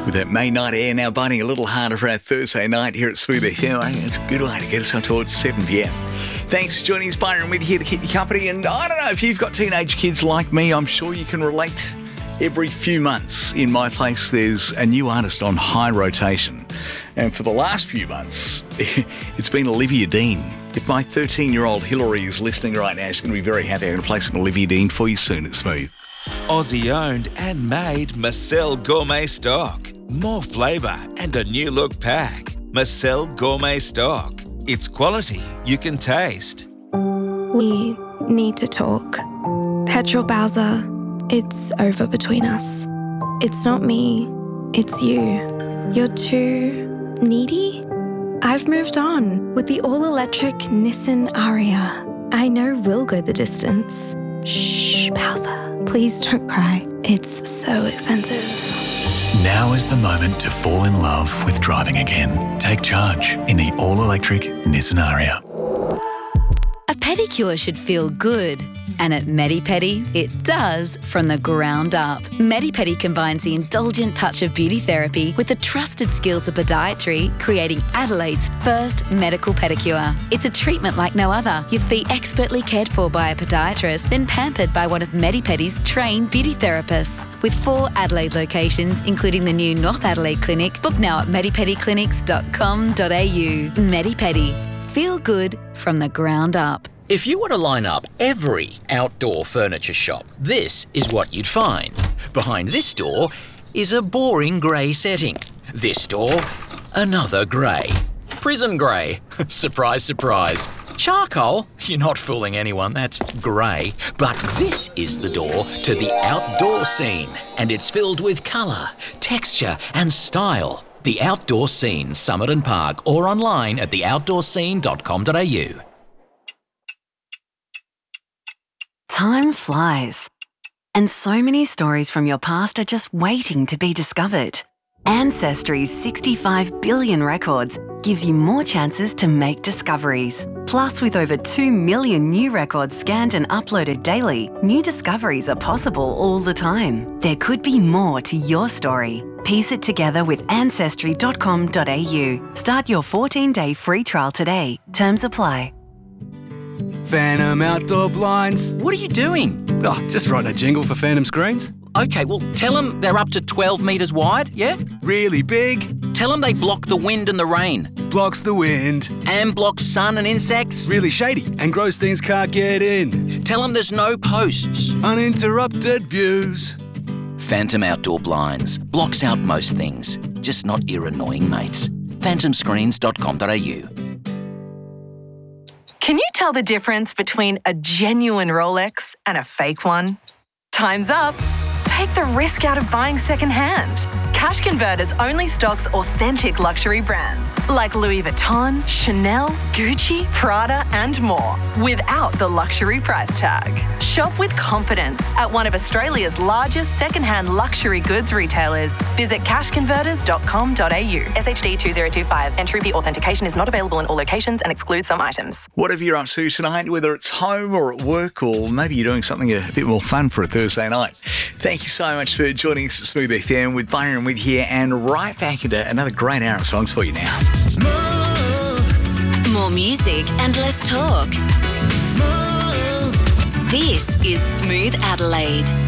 With that May night air now biting a little harder for our Thursday night here at Smooth FM. I think it's a good way to get us on towards 7 p.m. Thanks for joining us, Byron. We're here to keep you company. And I don't know, if you've got teenage kids like me, I'm sure you can relate. Every few months in my place, there's a new artist on high rotation. And for the last few months, it's been Olivia Dean. If my 13-year-old Hillary is listening right now, she's going to be very happy. I'm going to play some Olivia Dean for you soon at Smooth. Aussie owned and made Marcel Gourmet Stock. More flavour and a new look pack. Marcel Gourmet Stock. It's quality you can taste. We need to talk. Petrol Bowser, it's over between us. It's not me, it's you. You're too needy? I've moved on with the all-electric Nissan Ariya. I know we'll go the distance. Shh, Bowser. Please don't cry. It's so expensive. Now is the moment to fall in love with driving again. Take charge in the all-electric Nissan Ariya. A pedicure should feel good. And at Medi-Pedi, it does from the ground up. Medi-Pedi combines the indulgent touch of beauty therapy with the trusted skills of podiatry, creating Adelaide's first medical pedicure. It's a treatment like no other. Your feet expertly cared for by a podiatrist, then pampered by one of Medi-Pedi's trained beauty therapists. With 4 Adelaide locations, including the new North Adelaide Clinic, book now at medipediclinics.com.au. Medi-Pedi. Feel good from the ground up. If you were to line up every outdoor furniture shop, this is what you'd find. Behind this door is a boring grey setting. This door, another grey. Prison grey. Surprise, surprise. Charcoal? You're not fooling anyone, that's grey. But this is the door to the outdoor scene, and it's filled with colour, texture and style. The Outdoor Scene, Summit and Park, or online at theoutdoorscene.com.au. Time flies, and so many stories from your past are just waiting to be discovered. Ancestry's 65 billion records gives you more chances to make discoveries. Plus, with over 2 million new records scanned and uploaded daily, new discoveries are possible all the time. There could be more to your story. Piece it together with ancestry.com.au. Start your 14-day free trial today. Terms apply. Phantom Outdoor Blinds. What are you doing? Oh, just writing a jingle for Phantom Screens. Okay, well, tell them they're up to 12 metres wide, yeah? Really big. Tell them they block the wind and the rain. Blocks the wind. And blocks sun and insects. Really shady, and gross things can't get in. Tell them there's no posts. Uninterrupted views. Phantom Outdoor Blinds. Blocks out most things, just not your annoying mates. phantomscreens.com.au. Can you tell the difference between a genuine Rolex and a fake one? Time's up. Take the risk out of buying secondhand. Cash Converters only stocks authentic luxury brands like Louis Vuitton, Chanel, Gucci, Prada and more without the luxury price tag. Shop with confidence at one of Australia's largest secondhand luxury goods retailers. Visit cashconverters.com.au. SHD 2025. Entry fee authentication is not available in all locations and excludes some items. Whatever you're up to tonight, whether it's home or at work, or maybe you're doing something a bit more fun for a Thursday night, thank you so much for joining us at Smooth FM with Byron with here, and right back into another great hour of songs for you now. More music and less talk. This is Smooth Adelaide.